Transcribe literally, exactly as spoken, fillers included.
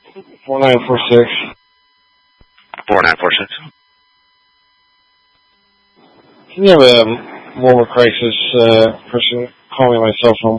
four nine four six. four nine four six. Can you have a moment crisis uh, person call me my cell phone,